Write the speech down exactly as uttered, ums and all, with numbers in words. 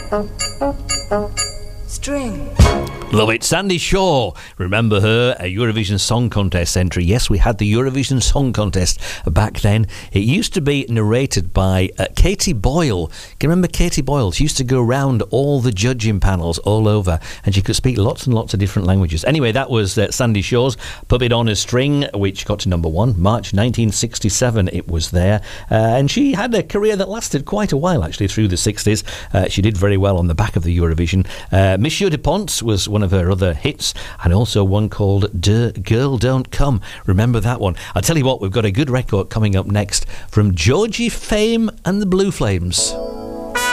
String. Love it. Sandy Shaw. Remember her, a Eurovision Song Contest entry. Yes, we had the Eurovision Song Contest back then. It used to be narrated by uh, Katie Boyle. Can you remember Katie Boyle? She used to go around all the judging panels all over, and she could speak lots and lots of different languages. Anyway, that was uh, Sandy Shaw's Put It On a String, which got to number one. March nineteen sixty-seven, it was there. Uh, and she had a career that lasted quite a while, actually, through the sixties. Uh, she did very well on the back of the Eurovision. Uh, Monsieur de Ponce was one of her other hits, and also one called De Girl Don't Come. Remember that one? I'll tell you what, we've got a good record coming up next from Georgie Fame and the Blue Flames.